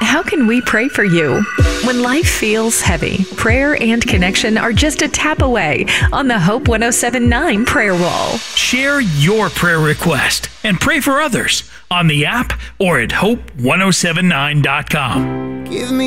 how can we pray for you? When life feels heavy, prayer and connection are just a tap away on the Hope 107.9 prayer wall. Share your prayer request and pray for others on the app or at hope1079.com. Give me